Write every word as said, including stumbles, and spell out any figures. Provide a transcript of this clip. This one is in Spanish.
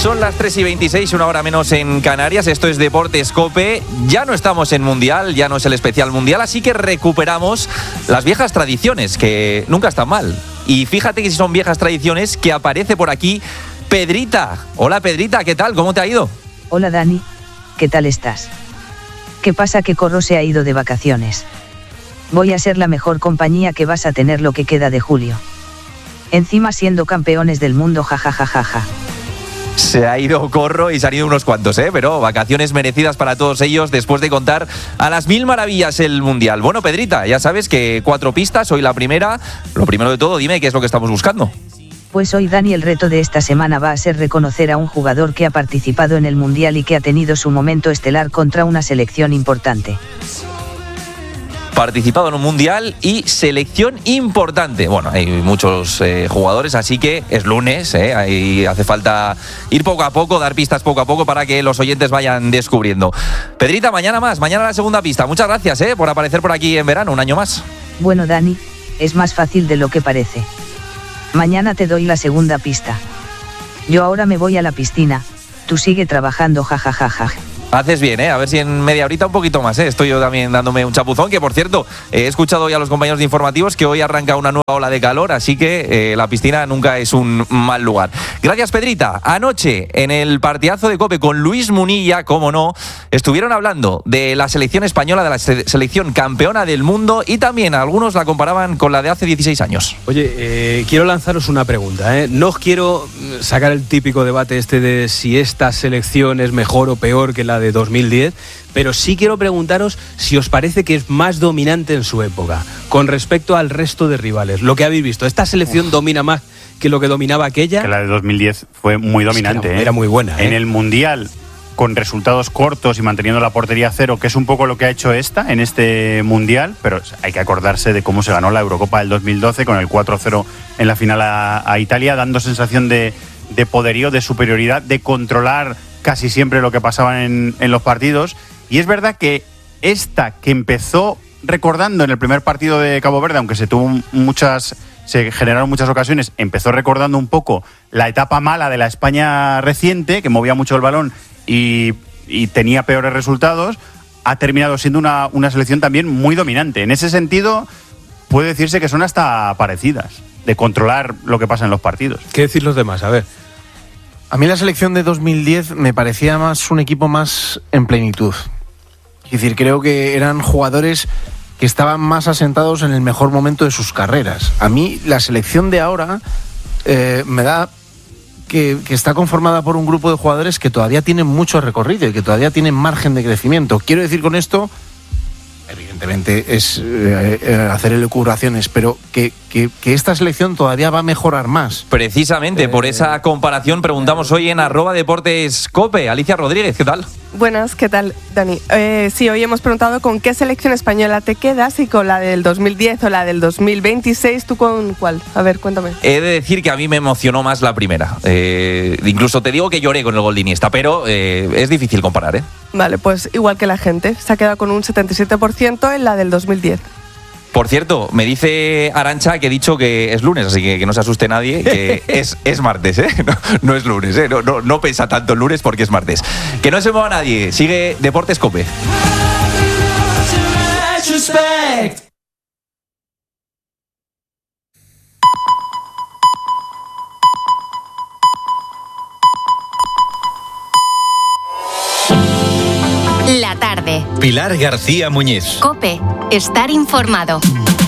Son las tres y veintiséis, una hora menos en Canarias. Esto es Deportes COPE. Ya no estamos en Mundial, ya no es el especial Mundial, así que recuperamos las viejas tradiciones, que nunca están mal. Y fíjate que si son viejas tradiciones, que aparece por aquí Pedrita. Hola Pedrita, ¿qué tal? ¿Cómo te ha ido? Hola Dani, ¿qué tal estás? ¿Qué pasa que Corro se ha ido de vacaciones? Voy a ser la mejor compañía que vas a tener lo que queda de julio. Encima siendo campeones del mundo, jajajajaja. Se ha ido Corro y se han ido unos cuantos, ¿eh? Pero vacaciones merecidas para todos ellos después de contar a las mil maravillas el Mundial. Bueno, Pedrita, ya sabes que cuatro pistas, hoy la primera. Lo primero de todo, dime qué es lo que estamos buscando. Pues hoy, Dani, el reto de esta semana va a ser reconocer a un jugador que ha participado en el Mundial y que ha tenido su momento estelar contra una selección importante. Participado en un Mundial y selección importante. Bueno, hay muchos eh, jugadores, así que es lunes, eh, ahí hace falta ir poco a poco, dar pistas poco a poco para que los oyentes vayan descubriendo. Pedrita, mañana más, mañana la segunda pista. Muchas gracias eh, por aparecer por aquí en verano, un año más. Bueno, Dani, es más fácil de lo que parece. Mañana te doy la segunda pista. Yo ahora me voy a la piscina, tú sigue trabajando, jajajaja. Haces bien, ¿eh? A ver si en media horita un poquito más, ¿eh? Estoy yo también dándome un chapuzón, que por cierto, eh, he escuchado hoy a los compañeros de informativos que hoy arranca una nueva ola de calor, así que eh, la piscina nunca es un mal lugar. Gracias, Pedrita. Anoche, en el partidazo de COPE con Luis Munilla, cómo no, estuvieron hablando de la selección española, de la se- selección campeona del mundo, y también algunos la comparaban con la de hace dieciséis años. Oye, eh, quiero lanzaros una pregunta, ¿eh? No os quiero sacar el típico debate este de si esta selección es mejor o peor que la de de dos mil diez, pero sí quiero preguntaros si os parece que es más dominante en su época con respecto al resto de rivales. Lo que habéis visto, ¿esta selección Uf. domina más que lo que dominaba aquella? Que la de dos mil diez fue muy dominante. Es que era, ¿eh? era muy buena. ¿eh? En el Mundial, con resultados cortos y manteniendo la portería cero, que es un poco lo que ha hecho esta en este Mundial, pero hay que acordarse de cómo se ganó la Eurocopa del dos mil doce con el cuatro cero en la final a, a Italia, dando sensación de, de poderío, de superioridad, de controlar casi siempre lo que pasaba en, en los partidos. Y es verdad que esta que empezó recordando en el primer partido de Cabo Verde, aunque se tuvo muchas, se generaron muchas ocasiones, empezó recordando un poco la etapa mala de la España reciente, que movía mucho el balón y, y tenía peores resultados, ha terminado siendo una, una selección también muy dominante. En ese sentido, puede decirse que son hasta parecidas, de controlar lo que pasa en los partidos. ¿Qué decir los demás? A ver. A mí la selección de dos mil diez me parecía más un equipo más en plenitud. Es decir, creo que eran jugadores que estaban más asentados en el mejor momento de sus carreras. A mí la selección de ahora eh, me da que, que está conformada por un grupo de jugadores que todavía tienen mucho recorrido y que todavía tienen margen de crecimiento. Quiero decir con esto, evidentemente es eh, eh, hacer elucubraciones, pero que, que, que esta selección todavía va a mejorar más. Precisamente, eh, por esa comparación preguntamos hoy en arroba Deportes Cope. Alicia Rodríguez, ¿qué tal? Buenas, ¿qué tal, Dani? Eh, sí, hoy hemos preguntado con qué selección española te quedas, y con la del dos mil diez o la del dos mil veintiséis, ¿tú con cuál? A ver, cuéntame. He de decir que a mí me emocionó más la primera. Eh, incluso te digo que lloré con el gol de Iniesta, pero eh, es difícil comparar, ¿eh? Vale, pues igual que la gente, se ha quedado con un setenta y siete por ciento en la del dos mil diez. Por cierto, me dice Arantxa que he dicho que es lunes, así que que no se asuste nadie, que es, es martes, ¿eh? No, no es lunes, ¿eh? No, no, no pesa tanto el lunes porque es martes. Que no se mueva nadie, sigue Deportes Cope. La tarde. Pilar García Muñiz. COPE. Estar informado.